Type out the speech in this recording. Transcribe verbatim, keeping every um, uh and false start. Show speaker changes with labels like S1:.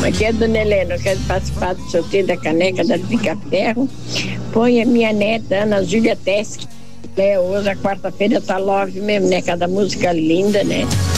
S1: Aqui é Dona Helena, eu quero participar do sorteio da caneca da Pica-Ferro. Põe a minha neta, Ana Júlia Tesc. É, hoje, a quarta-feira, tá love mesmo, né? Cada música linda, né?